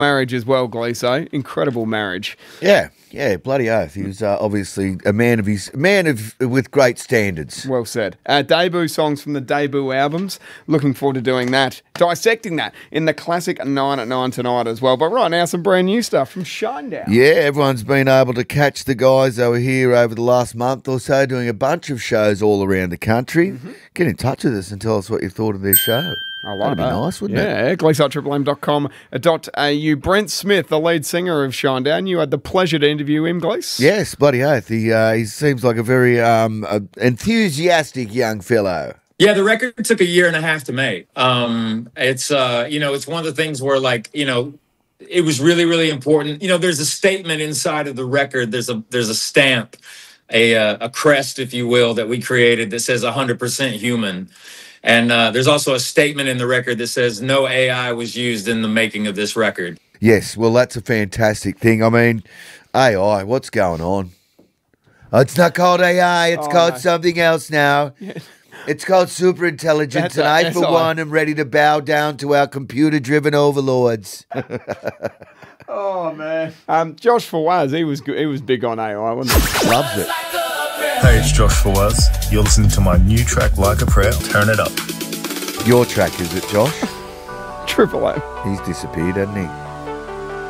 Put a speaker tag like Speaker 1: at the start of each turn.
Speaker 1: marriage as well, Gleeso. Incredible marriage.
Speaker 2: Yeah, bloody oath. He was obviously a man with great standards.
Speaker 1: Well said. Debut songs from the debut albums. Looking forward to doing that. Dissecting that in the classic 9 at 9 tonight as well. But right now, some brand new stuff from Shinedown.
Speaker 2: Yeah, everyone's been able to catch the guys. They were here over the last month or so doing a bunch of shows all around the country. Get in touch with us and tell us what you thought of their show.
Speaker 1: I like
Speaker 2: That'd
Speaker 1: that.
Speaker 2: be nice, wouldn't it?
Speaker 1: Yeah, gleeso.com.au. Brent Smith, the lead singer of Shinedown, you had the pleasure to interview him, Glees.
Speaker 2: Yes, bloody oath. He seems like a very enthusiastic young fellow.
Speaker 3: Yeah, the record took 1.5 years to make. It's it's one of the things where it was really, really important. There's a statement inside of the record. There's a stamp, a crest, if you will, that we created that says 100% human. And there's also a statement in the record that says no AI was used in the making of this record.
Speaker 2: Yes, well, that's a fantastic thing. I mean, AI, what's going on? Oh, it's not called AI. It's called something else now. Yeah. It's called superintelligence, and I, for one, am ready to bow down to our computer-driven overlords.
Speaker 1: Oh, man. Josh Fawaz, he was good. He was big on AI, wasn't he?
Speaker 2: Loves it.
Speaker 4: Hey, it's Josh Fawaz. You're listening to my new track, Like a Prayer. Turn it up.
Speaker 2: Your track, is it, Josh?
Speaker 1: Triple M.
Speaker 2: He's disappeared, hasn't he?